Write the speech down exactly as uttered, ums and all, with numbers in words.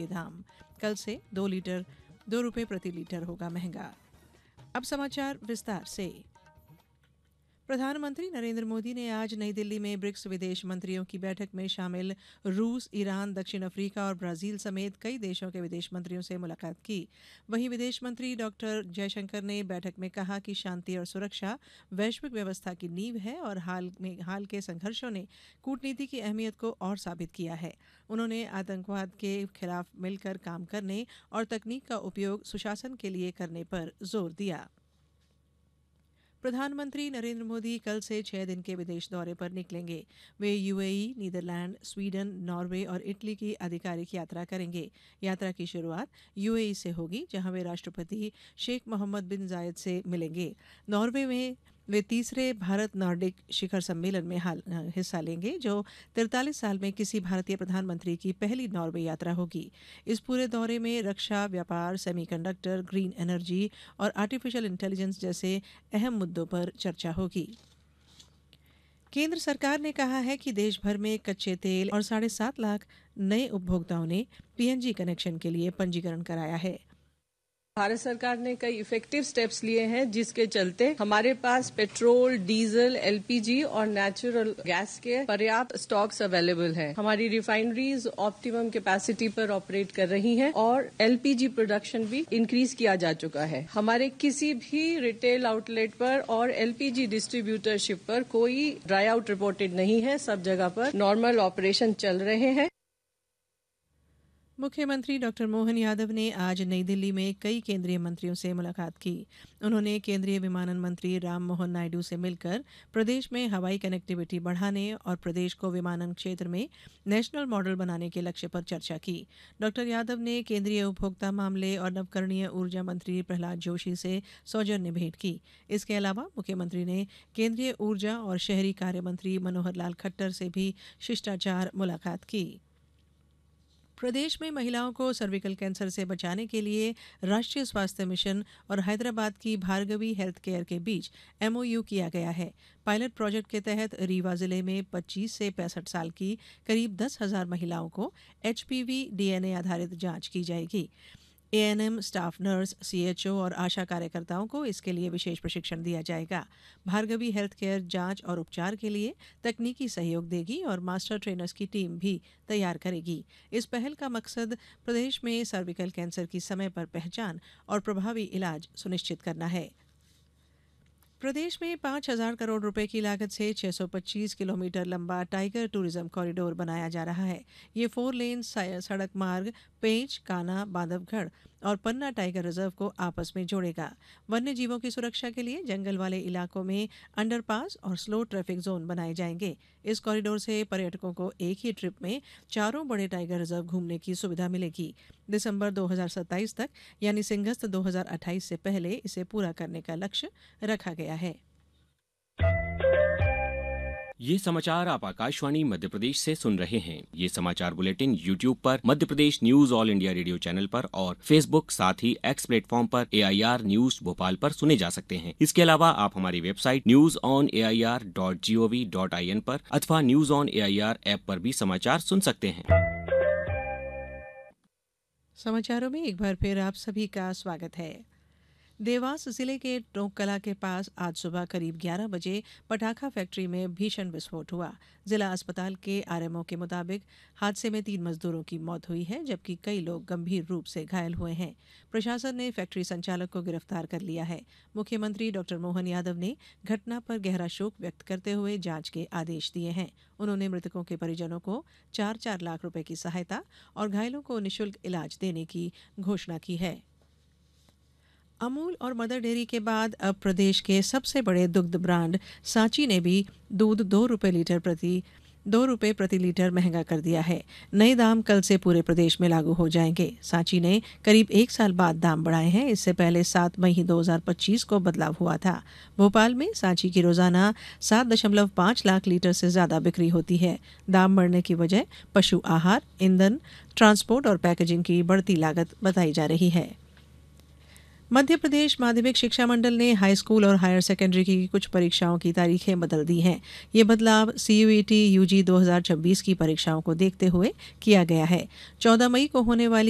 के दाम। कल से दो लीटर दो रुपए प्रति लीटर होगा महंगा। अब समाचार विस्तार से। प्रधानमंत्री नरेंद्र मोदी ने आज नई दिल्ली में ब्रिक्स विदेश मंत्रियों की बैठक में शामिल रूस, ईरान, दक्षिण अफ्रीका और ब्राजील समेत कई देशों के विदेश मंत्रियों से मुलाकात की। वहीं विदेश मंत्री डॉक्टर जयशंकर ने बैठक में कहा कि शांति और सुरक्षा वैश्विक व्यवस्था की नींव है और हाल में हाल के संघर्षों ने कूटनीति की अहमियत को और साबित किया है। उन्होंने आतंकवाद के खिलाफ मिलकर काम करने और तकनीक का उपयोग सुशासन के लिए करने पर जोर दिया। प्रधानमंत्री नरेंद्र मोदी कल से छह दिन के विदेश दौरे पर निकलेंगे। वे यूएई, नीदरलैंड, स्वीडन, नॉर्वे और इटली की आधिकारिक यात्रा करेंगे। यात्रा की शुरुआत यूएई से होगी, जहां वे राष्ट्रपति शेख मोहम्मद बिन जायद से मिलेंगे। नॉर्वे में वे तीसरे भारत नॉर्डिक शिखर सम्मेलन में हाल हिस्सा लेंगे, जो तिरतालीस साल में किसी भारतीय प्रधानमंत्री की पहली नॉर्वे यात्रा होगी। इस पूरे दौरे में रक्षा, व्यापार, सेमीकंडक्टर, ग्रीन एनर्जी और आर्टिफिशियल इंटेलिजेंस जैसे अहम मुद्दों पर चर्चा होगी। केंद्र सरकार ने कहा है कि देश भर में कच्चे तेल और साढ़े सात लाख नए उपभोक्ताओं ने पीएनजी कनेक्शन के लिए पंजीकरण कराया है। भारत सरकार ने कई इफेक्टिव स्टेप्स लिए हैं, जिसके चलते हमारे पास पेट्रोल, डीजल, एलपीजी और नेचुरल गैस के पर्याप्त स्टॉक्स अवेलेबल हैं। हमारी रिफाइनरीज ऑप्टिमम कैपेसिटी पर ऑपरेट कर रही हैं और एलपीजी प्रोडक्शन भी इंक्रीज किया जा चुका है। हमारे किसी भी रिटेल आउटलेट पर और एलपीजी डिस्ट्रीब्यूटरशिप पर कोई ड्राई आउट रिपोर्टेड नहीं है। सब जगह पर नॉर्मल ऑपरेशन चल रहे हैं। मुख्यमंत्री डॉक्टर मोहन यादव ने आज नई दिल्ली में कई केंद्रीय मंत्रियों से मुलाकात की। उन्होंने केंद्रीय विमानन मंत्री राम मोहन नायडू से मिलकर प्रदेश में हवाई कनेक्टिविटी बढ़ाने और प्रदेश को विमानन क्षेत्र में नेशनल मॉडल बनाने के लक्ष्य पर चर्चा की। डॉक्टर यादव ने केंद्रीय उपभोक्ता मामले और नवकरणीय ऊर्जा मंत्री प्रहलाद जोशी से सौजन्य भेंट की। इसके अलावा मुख्यमंत्री ने केंद्रीय ऊर्जा और शहरी कार्य मंत्री मनोहर लाल खट्टर से भी शिष्टाचार मुलाकात की। प्रदेश में महिलाओं को सर्विकल कैंसर से बचाने के लिए राष्ट्रीय स्वास्थ्य मिशन और हैदराबाद की भार्गवी हेल्थ केयर के बीच एमओयू किया गया है। पायलट प्रोजेक्ट के तहत रीवा जिले में पच्चीस से पैंसठ साल की करीब दस हजार महिलाओं को एचपीवी डीएनए आधारित जांच की जाएगी। एएनएम, स्टाफ नर्स, सीएचओ और आशा कार्यकर्ताओं को इसके लिए विशेष प्रशिक्षण दिया जाएगा। भार्गवी हेल्थ केयर जांच और उपचार के लिए तकनीकी सहयोग देगी और मास्टर ट्रेनर्स की टीम भी तैयार करेगी। इस पहल का मकसद प्रदेश में सर्विकल कैंसर की समय पर पहचान और प्रभावी इलाज सुनिश्चित करना है। प्रदेश में पाँच हजार करोड़ रुपए की लागत से छह सौ पच्चीस किलोमीटर लंबा टाइगर टूरिज्म कॉरिडोर बनाया जा रहा है। ये फोर लेन सड़क मार्ग पेंच, कान्हा, बांधवगढ़ और पन्ना टाइगर रिजर्व को आपस में जोड़ेगा। वन्य जीवों की सुरक्षा के लिए जंगल वाले इलाकों में अंडरपास और स्लो ट्रैफिक जोन बनाए जाएंगे। इस कॉरिडोर से पर्यटकों को एक ही ट्रिप में चारों बड़े टाइगर रिजर्व घूमने की सुविधा मिलेगी। दिसंबर दो हजार सत्ताईस तक यानी सिंहस्थ दो हजार अट्ठाईस से पहले इसे पूरा करने का लक्ष्य रखा गया है। ये समाचार आप आकाशवाणी मध्य प्रदेश से सुन रहे हैं। ये समाचार बुलेटिन यूट्यूब पर Madhya Pradesh news all India radio channel पर और फेसबुक साथ ही एक्स प्लेटफॉर्म पर एआईआर न्यूज भोपाल पर सुने जा सकते हैं। इसके अलावा आप हमारी website news on AIR dot gov dot IN पर अथवा न्यूज ऑन एआईआर ऐप पर भी समाचार सुन सकते हैं। समाचारों में एक बार फिर आप सभी का स्वागत है। देवास जिले के टोंककला के पास आज सुबह करीब ग्यारह बजे पटाखा फैक्ट्री में भीषण विस्फोट हुआ। जिला अस्पताल के आरएमओ के मुताबिक हादसे में तीन मजदूरों की मौत हुई है, जबकि कई लोग गंभीर रूप से घायल हुए हैं। प्रशासन ने फैक्ट्री संचालक को गिरफ्तार कर लिया है। मुख्यमंत्री डॉक्टर मोहन यादव ने घटना पर गहरा शोक व्यक्त करते हुए जांच के आदेश दिए हैं। उन्होंने मृतकों के परिजनों को चार चार लाख रुपए की सहायता और घायलों को निःशुल्क इलाज देने की घोषणा की है। अमूल और मदर डेयरी के बाद अब प्रदेश के सबसे बड़े दुग्ध ब्रांड सांची ने भी दूध दो रुपए लीटर प्रति दो रुपए प्रति लीटर महंगा कर दिया है। नए दाम कल से पूरे प्रदेश में लागू हो जाएंगे। सांची ने करीब एक साल बाद दाम बढ़ाए हैं। इससे पहले सात मई दो हजार पच्चीस को बदलाव हुआ था। भोपाल में सांची की रोजाना सात दशमलव पाँच लाख लीटर से ज्यादा बिक्री होती है। दाम बढ़ने की वजह पशु आहार, ईंधन, ट्रांसपोर्ट और पैकेजिंग की बढ़ती लागत बताई जा रही है। मध्य प्रदेश माध्यमिक शिक्षा मंडल ने हाई स्कूल और हायर सेकेंडरी की कुछ परीक्षाओं की तारीखें बदल दी हैं। ये बदलाव सीयूईटी यूजी दो हजार छब्बीस की परीक्षाओं को देखते हुए किया गया है। चौदह मई को होने वाली